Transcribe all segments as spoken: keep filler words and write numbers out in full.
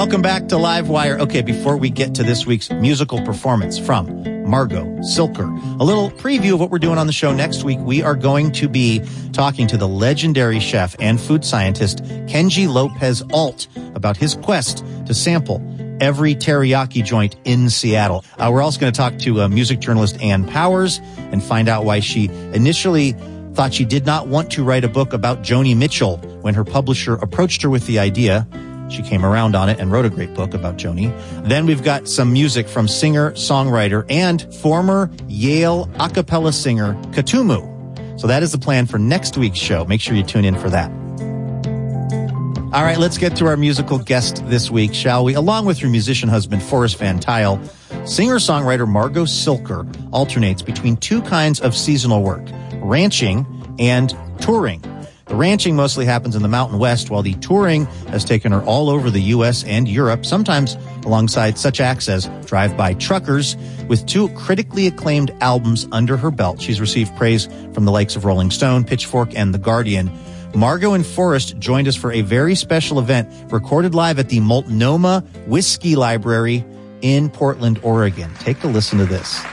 Welcome back to Livewire. Okay, before we get to this week's musical performance from Margot Silker, a little preview of what we're doing on the show next week. We are going to be talking to the legendary chef and food scientist Kenji Lopez Alt about his quest to sample every teriyaki joint in Seattle. Uh, we're also going to talk to uh, music journalist Ann Powers and find out why she initially thought she did not want to write a book about Joni Mitchell when her publisher approached her with the idea. She came around on it and wrote a great book about Joni. Then we've got some music from singer, songwriter, and former Yale a cappella singer Katumu. So that is the plan for next week's show. Make sure you tune in for that. All right, let's get to our musical guest this week, shall we? Along with her musician husband, Forrest Van Tile, singer-songwriter Margot Silker alternates between two kinds of seasonal work, ranching and touring. The ranching mostly happens in the Mountain West, while the touring has taken her all over the U S and Europe, sometimes alongside such acts as Drive-By Truckers. With two critically acclaimed albums under her belt, she's received praise from the likes of Rolling Stone, Pitchfork, and The Guardian. Margot and Forrest joined us for a very special event recorded live at the Multnomah Whiskey Library in Portland, Oregon. Take a listen to this.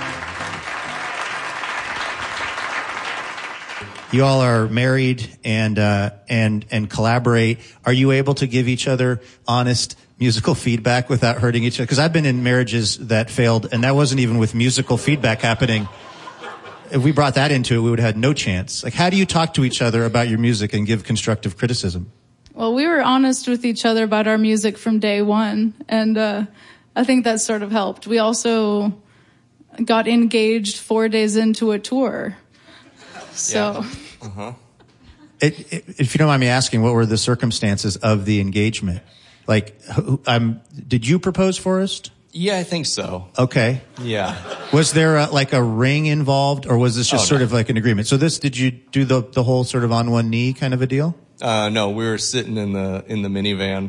You all are married and uh, and and collaborate. Are you able to give each other honest musical feedback without hurting each other? Because I've been in marriages that failed, and that wasn't even with musical feedback happening. If we brought that into it, we would have had no chance. Like, how do you talk to each other about your music and give constructive criticism? Well, we were honest with each other about our music from day one, and uh, I think that sort of helped. We also got engaged four days into a tour. So, yeah. uh-huh. it, it, if you don't mind me asking, what were the circumstances of the engagement? Like, who, um, did you propose, Forrest? Yeah, I think so. Okay. Yeah. Was there a, like a ring involved, or was this just oh, sort no. of like an agreement? So this, did you do the the whole sort of on one knee kind of a deal? Uh, no, we were sitting in the in the minivan.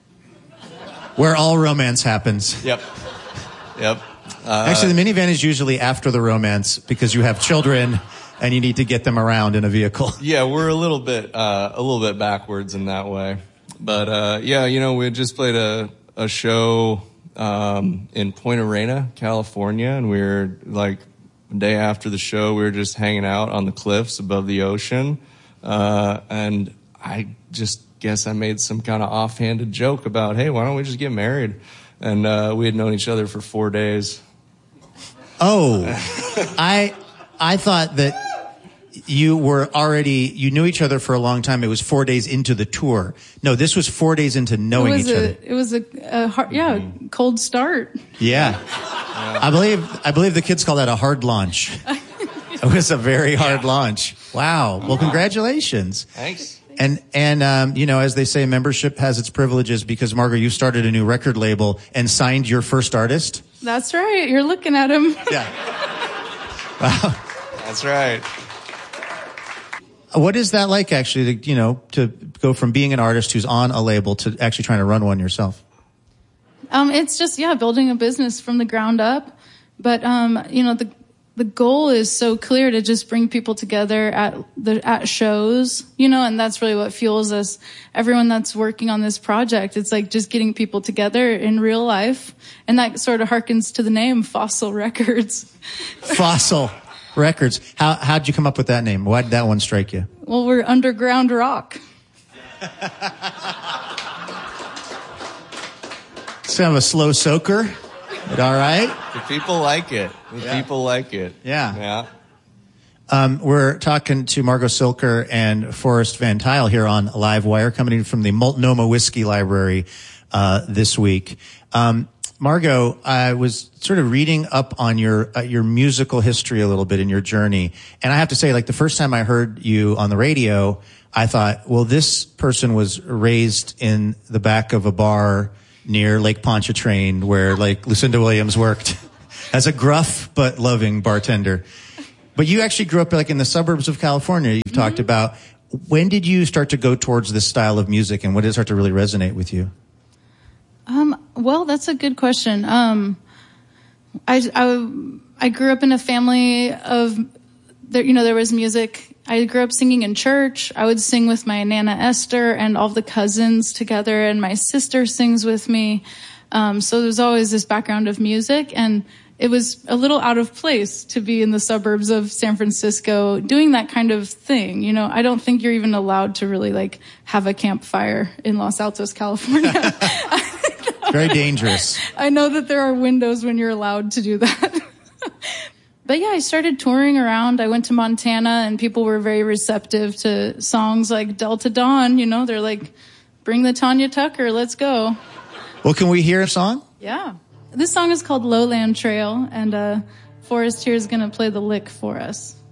Where all romance happens. Yep. Yep. Uh, Actually, the minivan is usually after the romance because you have children and you need to get them around in a vehicle. Yeah, we're a little bit uh, a little bit backwards in that way, but uh, yeah, you know, we had just played a a show um, in Point Arena, California, and we were like the day after the show, we were just hanging out on the cliffs above the ocean, uh, and I just guess I made some kind of offhanded joke about, hey, why don't we just get married? And uh, we had known each other for four days. Oh, I I thought that you were already, you knew each other for a long time. It was four days into the tour. No, this was four days into knowing each a, other. It was a, a hard, yeah, mm-hmm. cold start. Yeah. yeah. I believe, I believe the kids call that a hard launch. It was a very hard yeah. launch. Wow. Well, congratulations. Thanks. And, and, um, you know, as they say, membership has its privileges because, Margot, you started a new record label and signed your first artist. That's right. You're looking at him. Yeah. Wow. That's right. What is that like, actually, to, you know, to go from being an artist who's on a label to actually trying to run one yourself? Um, it's just, yeah, building a business from the ground up. But, um, you know, the the goal is so clear to just bring people together at the at shows, you know, and that's really what fuels us. Everyone that's working on this project, it's like just getting people together in real life. And that sort of harkens to the name Fossil Records. Fossil Records. How, how'd you come up with that name? Why did that one strike you? Well, we're underground rock. It's kind of a slow soaker. But all right. The people like it. The yeah. people like it. Yeah. Yeah. Um, we're talking to Margot Silker and Forrest Van Tile here on Live Wire, coming in from the Multnomah Whiskey Library uh, this week. Um, Margot, I was sort of reading up on your uh, your musical history a little bit in your journey, and I have to say, like the first time I heard you on the radio, I thought, well, this person was raised in the back of a bar near Lake Pontchartrain, where like Lucinda Williams worked as a gruff but loving bartender. But you actually grew up like in the suburbs of California. You've mm-hmm. talked about. When did you start to go towards this style of music, and when did it start to really resonate with you? Um, well, that's a good question. Um, I, I, I grew up in a family of, there, you know, there was music I grew up singing in church. I would sing with my Nana Esther and all the cousins together, and my sister sings with me. Um, so there's always this background of music, and it was a little out of place to be in the suburbs of San Francisco doing that kind of thing. You know, I don't think you're even allowed to really like have a campfire in Los Altos, California. Very dangerous. I know that there are windows when you're allowed to do that. But yeah, I started touring around. I went to Montana, and people were very receptive to songs like Delta Dawn. You know, they're like, bring the Tanya Tucker, let's go. Well, can we hear a song? Yeah. This song is called Lowland Trail, and uh, Forrest here is going to play the lick for us.